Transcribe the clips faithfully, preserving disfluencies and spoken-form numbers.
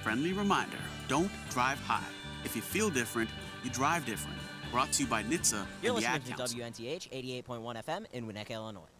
friendly reminder, don't drive high. If you feel different, you drive different. Brought to you by N H T S A You're and the Ad listening to Council. W N T H eighty-eight point one F M in Winnetka, Illinois.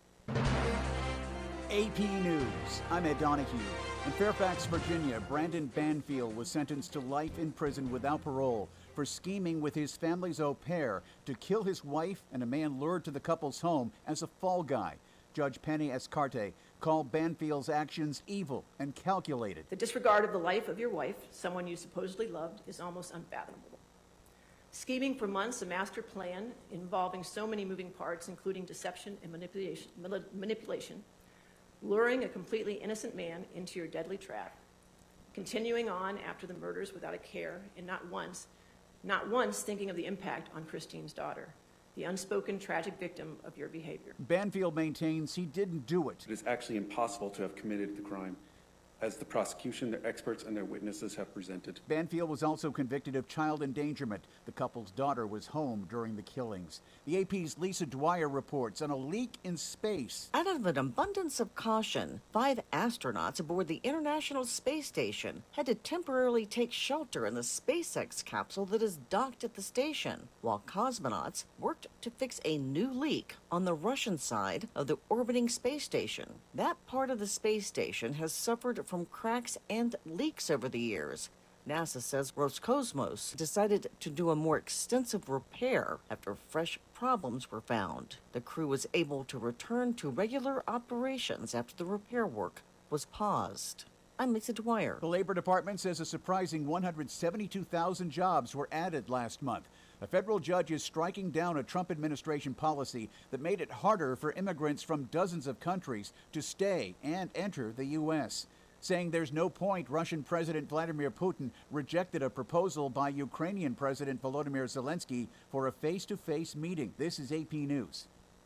A P News. I'm Ed Donahue. In Fairfax, Virginia, Brandon Banfield was sentenced to life in prison without parole for scheming with his family's au pair to kill his wife and a man lured to the couple's home as a fall guy. Judge Penny Escarte called Banfield's actions evil and calculated. The disregard of the life of your wife, someone you supposedly loved, is almost unfathomable. Scheming for months, a master plan involving so many moving parts, including deception and manipulation, manipulation, luring a completely innocent man into your deadly trap, continuing on after the murders without a care, and not once, not once thinking of the impact on Christine's daughter, the unspoken tragic victim of your behavior. Banfield maintains he didn't do it. It is actually impossible to have committed the crime, as the prosecution, their experts, and their witnesses have presented. Banfield was also convicted of child endangerment. The couple's daughter was home during the killings. The A P's Lisa Dwyer reports on a leak in space. Out of an abundance of caution, five astronauts aboard the International Space Station had to temporarily take shelter in the SpaceX capsule that is docked at the station, while cosmonauts worked to fix a new leak on the Russian side of the orbiting space station. That part of the space station has suffered from cracks and leaks over the years. NASA says Roscosmos decided to do a more extensive repair after fresh problems were found. The crew was able to return to regular operations after the repair work was paused. I'm Lisa Dwyer. The Labor Department says a surprising one hundred seventy-two thousand jobs were added last month. A federal judge is striking down a Trump administration policy that made it harder for immigrants from dozens of countries to stay and enter the U S Saying there's no point, Russian President Vladimir Putin rejected a proposal by Ukrainian President Volodymyr Zelensky for a face-to-face meeting. This is A P News.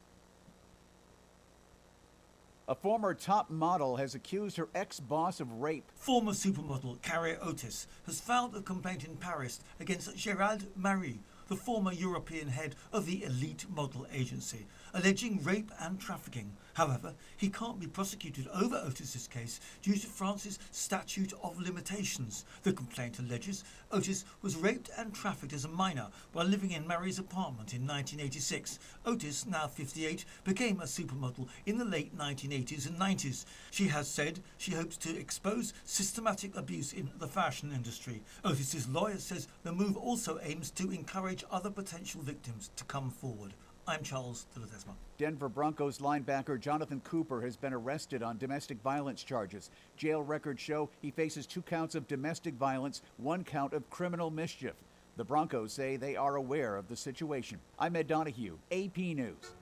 A former top model has accused her ex-boss of rape. Former supermodel Carrie Otis has filed a complaint in Paris against Gérald Marie, the former European head of the elite model agency, alleging rape and trafficking. However, he can't be prosecuted over Otis's case due to France's statute of limitations. The complaint alleges Otis was raped and trafficked as a minor while living in Marie's apartment in nineteen eighty-six. Otis, now fifty-eight, became a supermodel in the late nineteen eighties and nineties. She has said she hopes to expose systematic abuse in the fashion industry. Otis's lawyer says the move also aims to encourage other potential victims to come forward. I'm Charles de Ledesma. Denver Broncos linebacker Jonathan Cooper has been arrested on domestic violence charges. Jail records show he faces two counts of domestic violence, one count of criminal mischief. The Broncos say they are aware of the situation. I'm Ed Donahue, A P News.